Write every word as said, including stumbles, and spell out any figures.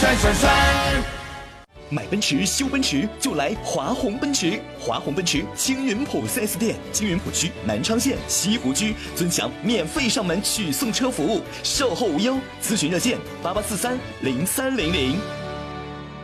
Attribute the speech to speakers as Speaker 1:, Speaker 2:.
Speaker 1: 帅帅帅！
Speaker 2: 买奔驰修奔驰就来华宏奔驰，华宏奔驰青云浦 四 S 店，青云浦区南昌县西湖区尊享免费上门取送车服务，售后无忧，咨询热线八八四三零三零零。